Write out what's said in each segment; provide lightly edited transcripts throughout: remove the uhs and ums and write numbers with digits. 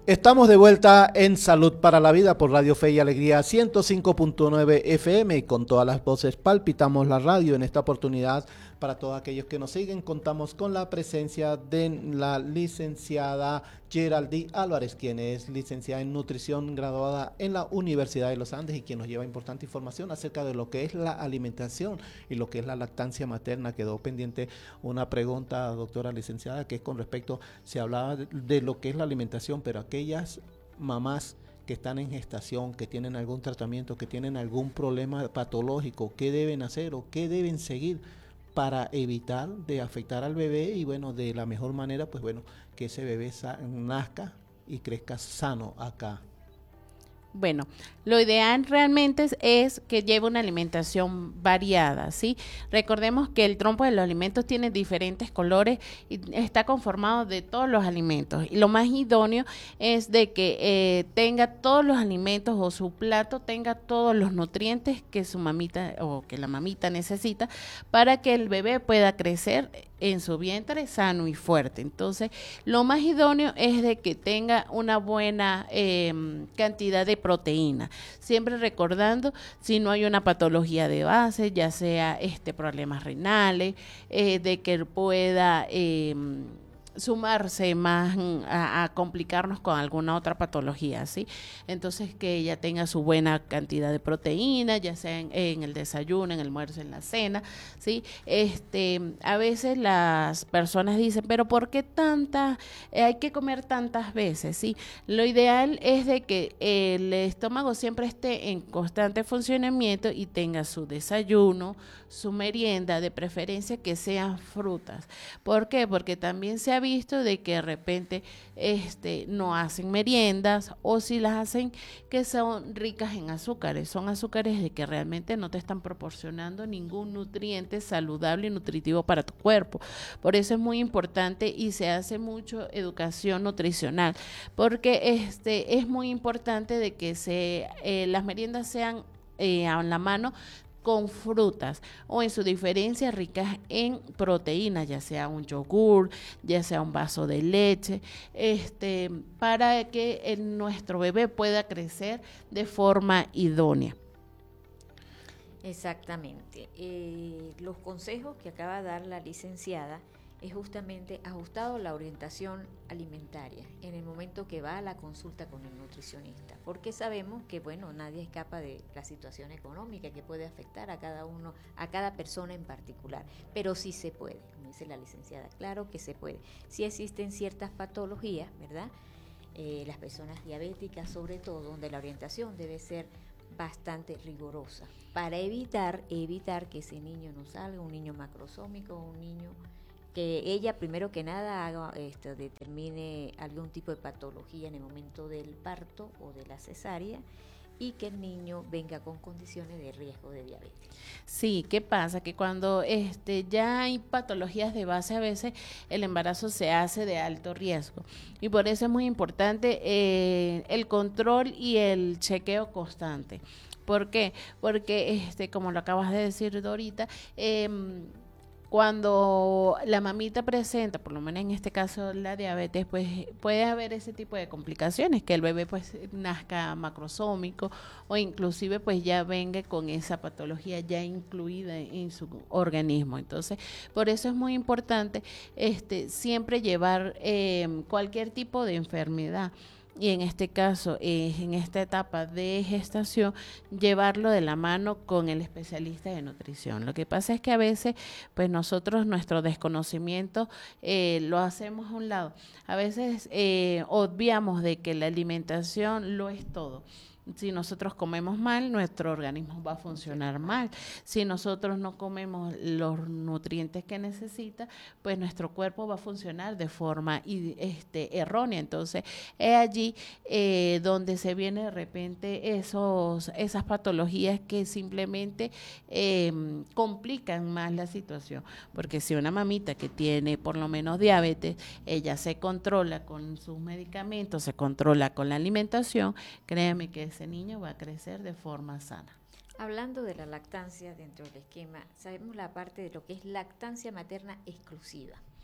Estamos de vuelta en Salud para la Vida por Radio Fe y Alegría 105.9 FM y con todas las voces palpitamos la radio. En esta oportunidad, para todos aquellos que nos siguen, contamos con la presencia de la licenciada Geraldine Álvarez, quien es licenciada en nutrición, graduada en la Universidad de los Andes y quien nos lleva importante información acerca de lo que es la alimentación y lo que es la lactancia materna. Quedó pendiente una pregunta, doctora licenciada, que es con respecto, se hablaba de lo que es la alimentación, pero aquellas mamás que están en gestación, que tienen algún tratamiento, que tienen algún problema patológico, ¿qué deben hacer o qué deben seguir para evitar de afectar al bebé y bueno, de la mejor manera, pues bueno, que ese bebé nazca y crezca sano acá? Bueno, lo ideal realmente es que lleve una alimentación variada, ¿sí? Recordemos que el trompo de los alimentos tiene diferentes colores y está conformado de todos los alimentos. Y lo más idóneo es de que tenga todos los alimentos o su plato tenga todos los nutrientes que su mamita o que la mamita necesita para que el bebé pueda crecer en su vientre sano y fuerte. Entonces, lo más idóneo es de que tenga una buena cantidad de proteína, siempre recordando si no hay una patología de base, ya sea problemas renales, de que pueda sumarse más a complicarnos con alguna otra patología, ¿sí? Entonces que ella tenga su buena cantidad de proteína, ya sea en el desayuno, en el almuerzo, en la cena, ¿sí? A veces las personas dicen, pero ¿por qué hay que comer tantas veces, ¿sí? Lo ideal es de que el estómago siempre esté en constante funcionamiento y tenga su desayuno, su merienda, de preferencia que sean frutas. ¿Por qué? Porque también se ha visto de que de repente no hacen meriendas o si las hacen que son ricas en azúcares, son azúcares de que realmente no te están proporcionando ningún nutriente saludable y nutritivo para tu cuerpo. Por eso es muy importante y se hace mucho educación nutricional, porque es muy importante de que las meriendas sean a la mano con frutas o en su diferencia ricas en proteínas, ya sea un yogur, ya sea un vaso de leche, para que nuestro bebé pueda crecer de forma idónea. Exactamente. Los consejos que acaba de dar la licenciada es justamente ajustado a la orientación alimentaria en el momento que va a la consulta con el nutricionista, porque sabemos que bueno, nadie escapa de la situación económica que puede afectar a cada uno, a cada persona en particular, pero sí se puede, como dice la licenciada, claro que se puede. Sí existen ciertas patologías, ¿verdad? Las personas diabéticas sobre todo, donde la orientación debe ser bastante rigurosa para evitar que ese niño no salga un niño macrosómico, un niño que ella primero que nada determine algún tipo de patología en el momento del parto o de la cesárea y que el niño venga con condiciones de riesgo de diabetes. Sí, ¿qué pasa? Que cuando ya hay patologías de base, a veces el embarazo se hace de alto riesgo y por eso es muy importante el control y el chequeo constante. ¿Por qué? Porque, como lo acabas de decir, Dorita, cuando la mamita presenta, por lo menos en este caso la diabetes, pues puede haber ese tipo de complicaciones, que el bebé pues nazca macrosómico o inclusive pues ya venga con esa patología ya incluida en su organismo. Entonces, por eso es muy importante siempre llevar cualquier tipo de enfermedad. Y en este caso, en esta etapa de gestación, llevarlo de la mano con el especialista de nutrición. Lo que pasa es que a veces, pues nosotros, nuestro desconocimiento, lo hacemos a un lado. A veces obviamos de que la alimentación lo es todo. Si nosotros comemos mal, nuestro organismo va a funcionar mal. Si nosotros no comemos los nutrientes que necesita, pues nuestro cuerpo va a funcionar de forma errónea. Entonces, es allí donde se viene de repente esas patologías que simplemente complican más la situación. Porque si una mamita que tiene por lo menos diabetes, ella se controla con sus medicamentos, se controla con la alimentación, créeme que ese niño va a crecer de forma sana. Hablando de la lactancia dentro del esquema, sabemos la parte de lo que es lactancia materna exclusiva.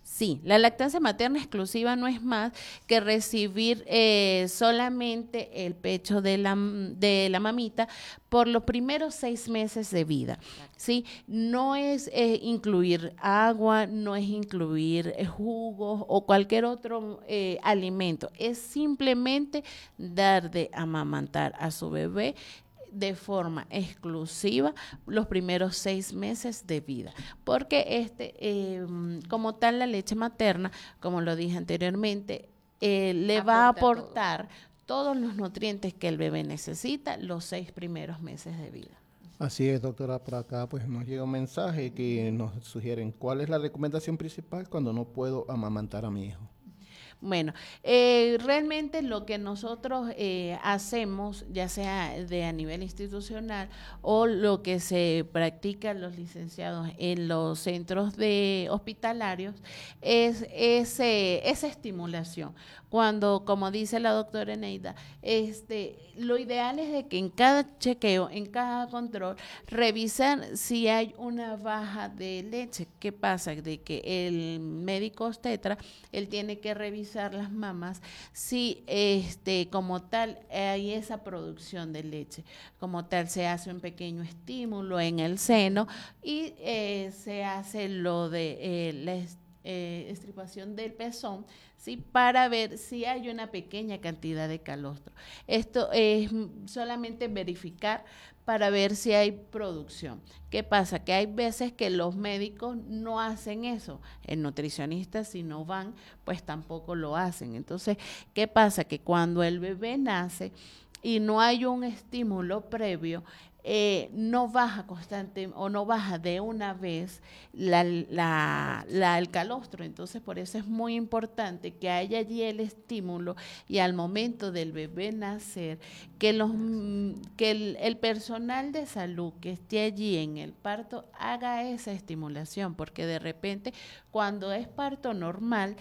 Sí, la lactancia materna exclusiva no es más que recibir solamente el pecho de la mamita por los primeros 6 meses de vida, ¿sí? No es incluir agua, no es incluir jugos o cualquier otro alimento, es simplemente dar de amamantar a su bebé de forma exclusiva los primeros 6 meses de vida, porque como tal la leche materna, como lo dije anteriormente, le va a aportar todos los nutrientes que el bebé necesita los 6 primeros meses de vida. Así es, doctora, por acá pues nos llega un mensaje que nos sugieren cuál es la recomendación principal cuando no puedo amamantar a mi hijo. Bueno, realmente lo que nosotros hacemos, ya sea a nivel institucional o lo que se practica los licenciados en los centros hospitalarios, es esa estimulación. Cuando, como dice la doctora Eneida, lo ideal es de que en cada chequeo, en cada control, revisar si hay una baja de leche. ¿Qué pasa? De que el médico obstetra, él tiene que revisar las mamas si como tal hay esa producción de leche. Como tal se hace un pequeño estímulo en el seno y se hace lo de la estripación del pezón, ¿sí? Para ver si hay una pequeña cantidad de calostro. Esto es solamente verificar para ver si hay producción. ¿Qué pasa? Que hay veces que los médicos no hacen eso. El nutricionista, si no van, pues tampoco lo hacen. Entonces, ¿qué pasa? Que cuando el bebé nace y no hay un estímulo previo, no baja constante o no baja de una vez el calostro. Entonces, por eso es muy importante que haya allí el estímulo y al momento del bebé nacer, que el personal de salud que esté allí en el parto haga esa estimulación, porque de repente cuando es parto normal,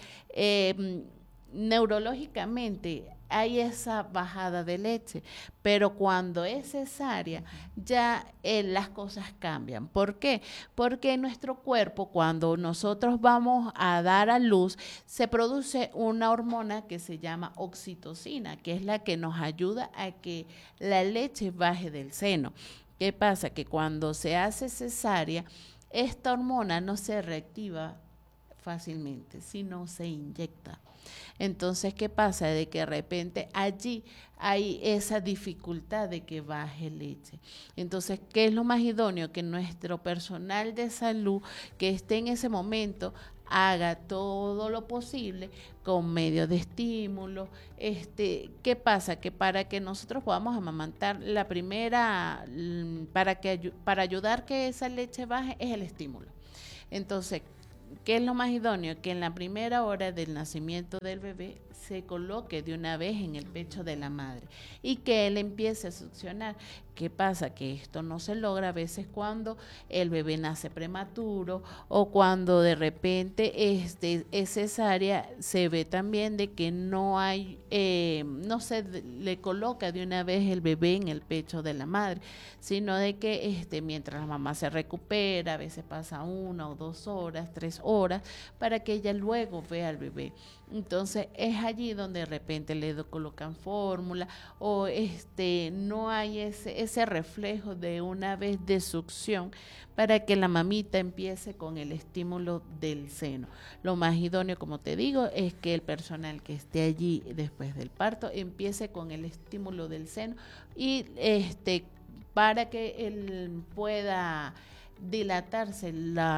neurológicamente hay esa bajada de leche, pero cuando es cesárea ya las cosas cambian. ¿Por qué? Porque en nuestro cuerpo, cuando nosotros vamos a dar a luz, se produce una hormona que se llama oxitocina, que es la que nos ayuda a que la leche baje del seno. ¿Qué pasa? Que cuando se hace cesárea, esta hormona no se reactiva fácilmente, sino se inyecta. Entonces, ¿qué pasa? De que de repente allí hay esa dificultad de que baje leche. Entonces, ¿qué es lo más idóneo? Que nuestro personal de salud que esté en ese momento haga todo lo posible con medios de estímulo. ¿Qué pasa? Que para que nosotros podamos amamantar, la primera, para ayudar que esa leche baje es el estímulo. Entonces, ¿qué es lo más idóneo? Que en la primera hora del nacimiento del bebé se coloque de una vez en el pecho de la madre y que él empiece a succionar. ¿Qué pasa? Que esto no se logra a veces cuando el bebé nace prematuro o cuando de repente es cesárea, se ve también de que no se le coloca de una vez el bebé en el pecho de la madre, sino de que mientras la mamá se recupera, a veces pasa 1 o 2 horas, 3 horas, para que ella luego vea al bebé. Entonces es allí donde de repente le colocan fórmula o no hay ese reflejo de una vez de succión para que la mamita empiece con el estímulo del seno. Lo más idóneo, como te digo, es que el personal que esté allí después del parto empiece con el estímulo del seno y para que él pueda dilatarse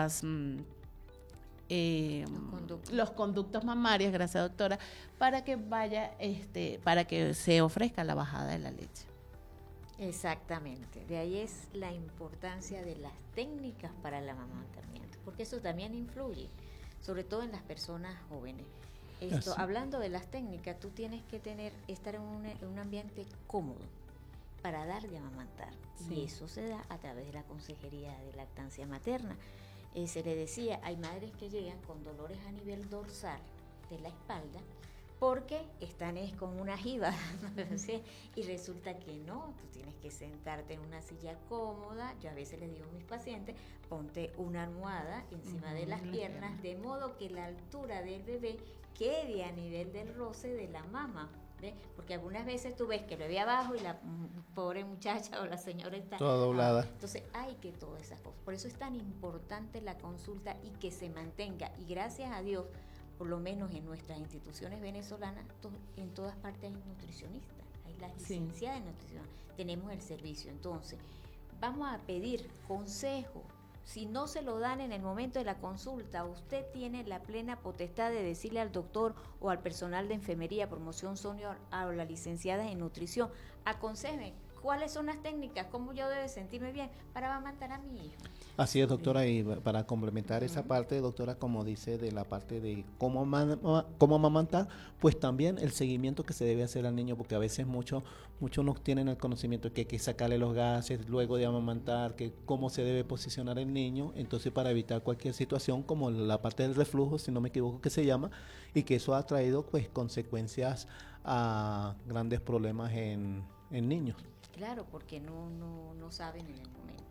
los conductos mamarios, gracias doctora, para que para que se ofrezca la bajada de la leche. Exactamente, de ahí es la importancia de las técnicas para el amamantamiento, porque eso también influye, sobre todo en las personas jóvenes. Hablando de las técnicas, tú tienes que estar en un ambiente cómodo para dar de amamantar, sí. Y eso se da a través de la consejería de lactancia materna. Se le decía, hay madres que llegan con dolores a nivel dorsal de la espalda porque están con una jiba, y resulta que no, tú tienes que sentarte en una silla cómoda. Yo a veces les digo a mis pacientes, ponte una almohada encima de las piernas, de modo que la altura del bebé quede a nivel del roce de la mama, ¿ves? Porque algunas veces tú ves que el bebé abajo y la pobre muchacha o la señora está toda doblada. Entonces hay que todas esas cosas. Por eso es tan importante la consulta y que se mantenga. Y gracias a Dios, por lo menos en nuestras instituciones venezolanas, en todas partes hay nutricionistas, hay las licenciadas en nutrición, tenemos el servicio. Entonces, vamos a pedir consejo. Si no se lo dan en el momento de la consulta, usted tiene la plena potestad de decirle al doctor o al personal de enfermería, promoción senior, a la licenciada en nutrición, aconsejen cuáles son las técnicas, cómo yo debo sentirme bien para amamantar a mi hijo. Así es, doctora, y para complementar esa parte, doctora, como dice, de la parte de cómo amamantar, pues también el seguimiento que se debe hacer al niño, porque a veces muchos no tienen el conocimiento de que hay que sacarle los gases luego de amamantar, que cómo se debe posicionar el niño, entonces para evitar cualquier situación como la parte del reflujo, si no me equivoco que se llama, y que eso ha traído pues consecuencias a grandes problemas en niños. Claro, porque no saben en el momento.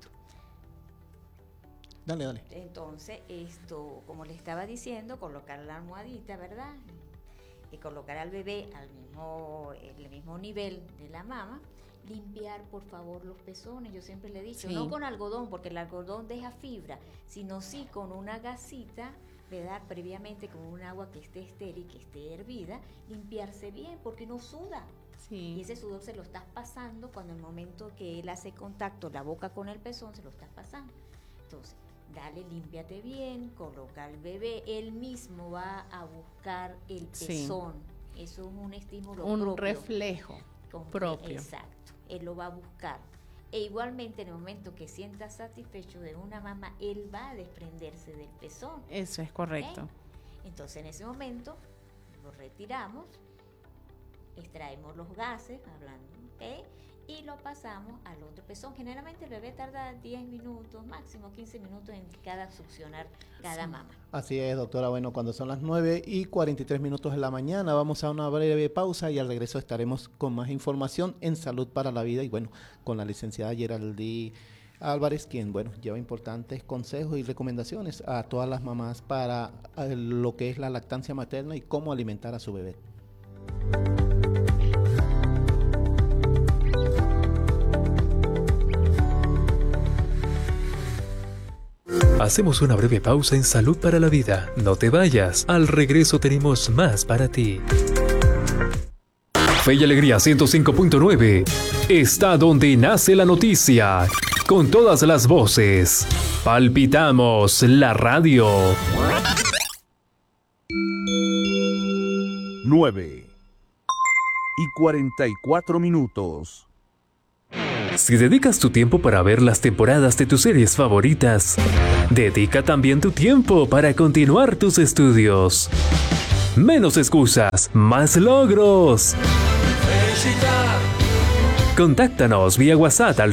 Dale. Entonces, como le estaba diciendo, colocar la almohadita, ¿verdad? Y colocar al bebé el mismo nivel de la mama. Limpiar, por favor, los pezones. Yo siempre le he dicho, no con algodón, porque el algodón deja fibra, sino sí con una gasita, ¿verdad? Previamente con un agua que esté estéril, que esté hervida, limpiarse bien, porque no suda. Sí. Y ese sudor se lo estás pasando cuando en el momento que él hace contacto la boca con el pezón, se lo estás pasando. Entonces, dale, límpiate bien, coloca al bebé, él mismo va a buscar el pezón. Eso es un estímulo propio. Un reflejo propio. Exacto, él lo va a buscar. E igualmente en el momento que sienta satisfecho de una mama, él va a desprenderse del pezón. Eso es correcto. Entonces en ese momento lo retiramos, extraemos los gases, y lo pasamos al otro pezón. Generalmente el bebé tarda 10 minutos, máximo 15 minutos en cada succionar cada mama. Así es, doctora. Bueno, cuando son las 9:43 de la mañana, vamos a una breve pausa y al regreso estaremos con más información en Salud para la Vida y bueno, con la licenciada Geraldine Álvarez, quien lleva importantes consejos y recomendaciones a todas las mamás para lo que es la lactancia materna y cómo alimentar a su bebé. Hacemos una breve pausa en Salud para la Vida. No te vayas. Al regreso tenemos más para ti. Fe y Alegría 105.9 está donde nace la noticia. Con todas las voces. Palpitamos la radio. 9:44. Si dedicas tu tiempo para ver las temporadas de tus series favoritas, dedica también tu tiempo para continuar tus estudios. Menos excusas, más logros. Contáctanos vía WhatsApp al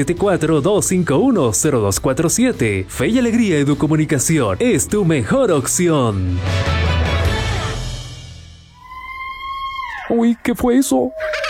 0274-251-0247. Fe y Alegría Educomunicación es tu mejor opción. Uy, ¿qué fue eso?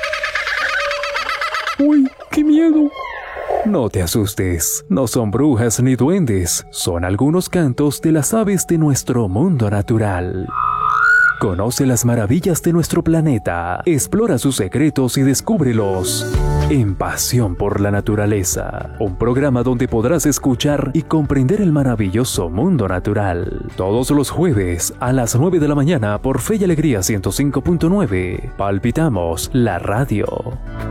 Uy, qué miedo. No te asustes, no son brujas ni duendes, son algunos cantos de las aves de nuestro mundo natural. Conoce las maravillas de nuestro planeta, explora sus secretos y descúbrelos en Pasión por la Naturaleza, un programa donde podrás escuchar y comprender el maravilloso mundo natural. Todos los jueves a las 9 de la mañana por Fe y Alegría 105.9. Palpitamos la radio.